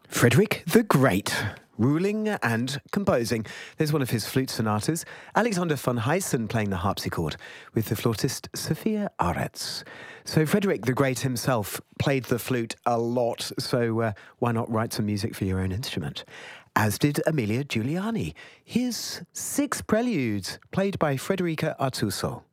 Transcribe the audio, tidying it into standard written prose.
Frederick the Great, ruling and composing. There's one of his flute sonatas. Alexander von Huyssen playing the harpsichord with the flautist Sophia Aretz. So Frederick the Great himself played the flute a lot, so why not write some music for your own instrument? As did Emilia Giuliani. Here's 6 preludes played by Federica Artuso.